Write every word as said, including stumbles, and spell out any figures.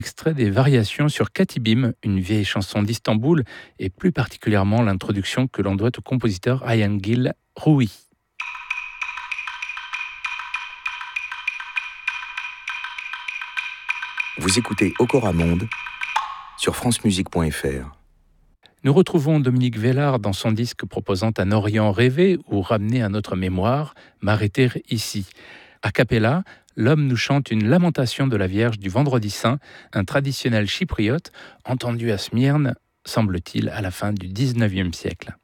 Extrait des variations sur Katibim, une vieille chanson d'Istanbul, et plus particulièrement l'introduction que l'on doit au compositeur Ayangil Rouhi. Vous écoutez Okora Monde sur francemusique point f r. Nous retrouvons Dominique Vellard dans son disque proposant un Orient rêvé ou ramené à notre mémoire, M'arrêter ici. A cappella, l'homme nous chante une lamentation de la Vierge du Vendredi Saint, un traditionnel chypriote entendu à Smyrne, semble-t-il, à la fin du dix-neuvième siècle.